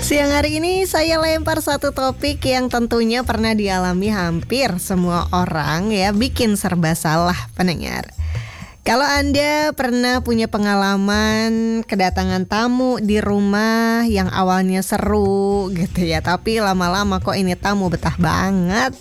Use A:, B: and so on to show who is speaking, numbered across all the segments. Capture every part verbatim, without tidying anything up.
A: Siang hari ini saya lempar satu topik yang tentunya pernah dialami hampir semua orang ya, bikin serba salah pendengar. Kalau Anda pernah punya pengalaman kedatangan tamu di rumah yang awalnya seru gitu ya, tapi lama-lama kok ini tamu betah banget.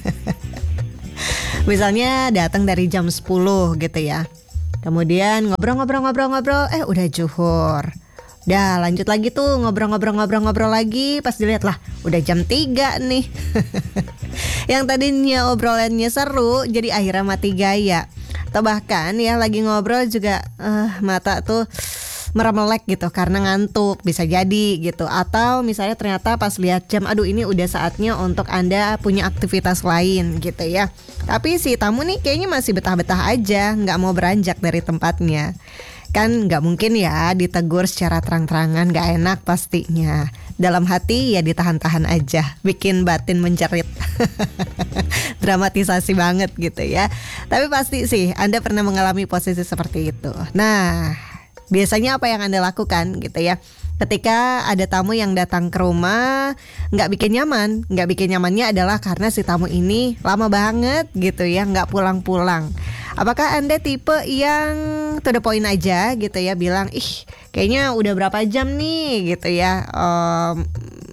A: Misalnya datang dari jam sepuluh gitu ya. Kemudian ngobrol-ngobrol-ngobrol-ngobrol, eh udah zuhur. Dah lanjut lagi tuh ngobrol-ngobrol-ngobrol-ngobrol lagi. Pas dilihat lah udah jam tiga nih. Yang tadinya obrolannya seru jadi akhirnya mati gaya. Atau bahkan ya lagi ngobrol juga uh, mata tuh meremelek gitu karena ngantuk, bisa jadi gitu. Atau misalnya ternyata pas lihat jam, aduh ini udah saatnya untuk Anda punya aktivitas lain gitu ya. Tapi si tamu nih kayaknya masih betah-betah aja, gak mau beranjak dari tempatnya. Kan gak mungkin ya ditegur secara terang-terangan, gak enak pastinya. Dalam hati ya ditahan-tahan aja, bikin batin menjerit. Dramatisasi banget gitu ya. Tapi pasti sih Anda pernah mengalami posisi seperti itu. Nah, biasanya apa yang Anda lakukan gitu ya ketika ada tamu yang datang ke rumah gak bikin nyaman? Gak bikin nyamannya adalah karena si tamu ini lama banget gitu ya, gak pulang-pulang. Apakah Anda tipe yang to the point aja gitu ya, bilang ih kayaknya udah berapa jam nih gitu ya, um,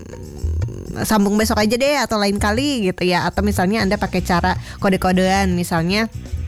A: sambung besok aja deh atau lain kali gitu ya. Atau misalnya Anda pakai cara kode-kodean, misalnya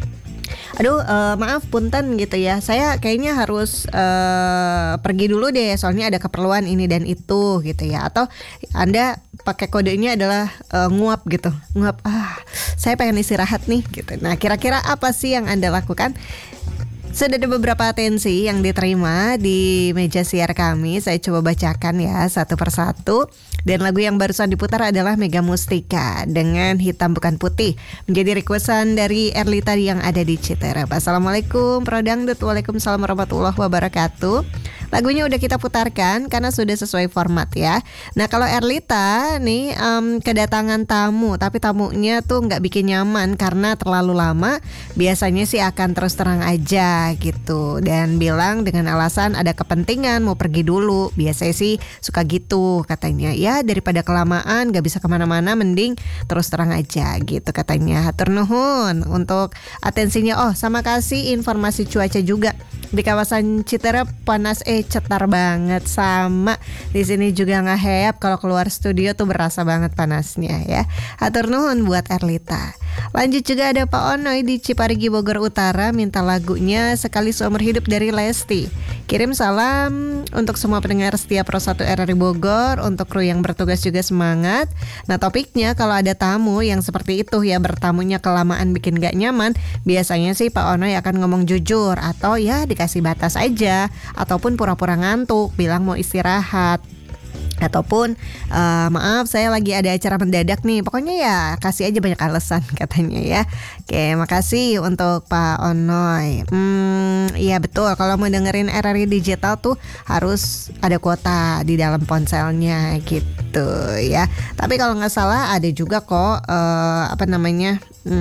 A: aduh uh, maaf punten gitu ya, saya kayaknya harus uh, pergi dulu deh soalnya ada keperluan ini dan itu gitu ya. Atau Anda pakai kodenya adalah uh, nguap gitu, nguap ah saya pengen istirahat nih gitu. Nah kira-kira apa sih yang Anda lakukan? Sudah ada beberapa atensi yang diterima di meja siar kami. Saya coba bacakan ya satu persatu. Dan lagu yang barusan diputar adalah Mega Mustika dengan Hitam Bukan Putih, menjadi requestan dari Erlita yang ada di Citerep. Assalamualaikum Prodangdut. Waalaikumsalam warahmatullahi wabarakatuh. Lagunya udah kita putarkan karena sudah sesuai format ya. Nah kalau Erlita nih um, kedatangan tamu, tapi tamunya tuh gak bikin nyaman karena terlalu lama, biasanya sih akan terus terang aja gitu, dan bilang dengan alasan ada kepentingan mau pergi dulu. Biasanya sih suka gitu katanya ya, daripada kelamaan gak bisa kemana-mana mending terus terang aja gitu katanya. Hatur nuhun untuk atensinya. Oh sama kasih informasi cuaca juga di kawasan Citerep panas eh cetar banget, sama di sini juga ngeheyap. Kalau keluar studio tuh berasa banget panasnya ya. Hatur nuhun buat Erlita. Lanjut juga ada Pak Onoy di Ciparigi Bogor Utara, minta lagunya Sekali Seumur Hidup dari Lesti. Kirim salam untuk semua pendengar setia Pro satu R R I Bogor, untuk kru yang bertugas juga semangat. Nah topiknya kalau ada tamu yang seperti itu ya, bertamunya kelamaan bikin gak nyaman, biasanya sih Pak Onoy akan ngomong jujur atau ya dikasih batas aja, ataupun pura-pura ngantuk bilang mau istirahat. Ataupun uh, maaf saya lagi ada acara mendadak nih. Pokoknya ya kasih aja banyak alasan katanya ya. Oke, makasih untuk Pak Onoy. Hmm, iya betul, kalau mau dengerin R R I Digital tuh harus ada kuota di dalam ponselnya gitu ya. Tapi kalau nggak salah ada juga kok uh, apa namanya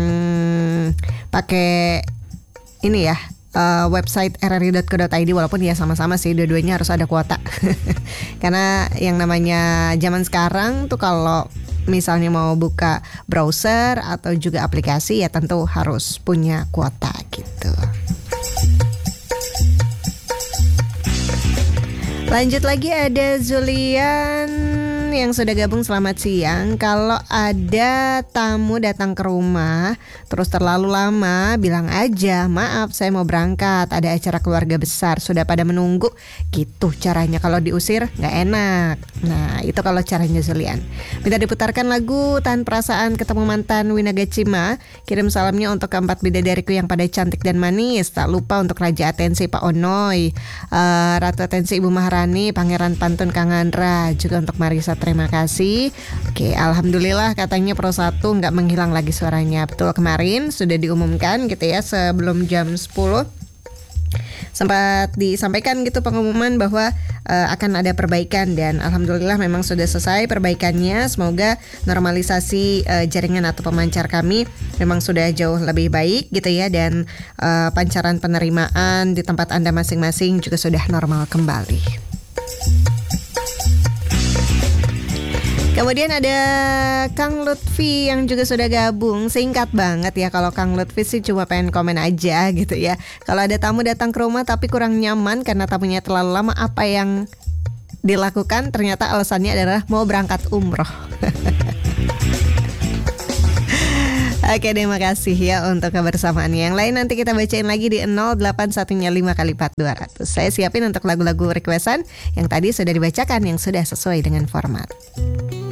A: hmm, pakai ini ya, Uh, website r r i dot co dot i d, walaupun ya sama-sama sih dua-duanya harus ada kuota. Karena yang namanya zaman sekarang tuh kalau misalnya mau buka browser atau juga aplikasi ya tentu harus punya kuota gitu. Lanjut lagi ada Zulian yang sudah gabung, selamat siang. Kalau ada tamu datang ke rumah terus terlalu lama, bilang aja maaf saya mau berangkat, ada acara keluarga besar, sudah pada menunggu gitu caranya. Kalau diusir gak enak. Nah itu kalau caranya Zulian. Minta diputarkan lagu Tahan Perasaan Ketemu Mantan Winaga Cima. Kirim salamnya untuk keempat bidadariku yang pada cantik dan manis. Tak lupa untuk Raja Atensi Pak Onoy, uh, Ratu Atensi Ibu Maharani, Pangeran Pantun Kang Andra, juga untuk Marisa, terima kasih. Oke, alhamdulillah katanya Pro satu nggak menghilang lagi suaranya. Betul, kemarin sudah diumumkan gitu ya sebelum jam sepuluh. Sempat disampaikan gitu pengumuman bahwa uh, akan ada perbaikan, dan alhamdulillah memang sudah selesai perbaikannya. Semoga normalisasi uh, jaringan atau pemancar kami memang sudah jauh lebih baik gitu ya, dan uh, pancaran penerimaan di tempat Anda masing-masing juga sudah normal kembali. Kemudian ada Kang Lutfi yang juga sudah gabung. Singkat banget ya, kalau Kang Lutfi sih cuma pengen komen aja gitu ya. Kalau ada tamu datang ke rumah tapi kurang nyaman karena tamunya terlalu lama, apa yang dilakukan? Ternyata alasannya adalah mau berangkat umroh. Oke, terima kasih ya untuk kebersamaannya. Yang lain nanti kita bacain lagi di nol delapan satu lima kali empat dua ratus. Saya siapin untuk lagu-lagu requestan yang tadi sudah dibacakan, yang sudah sesuai dengan format.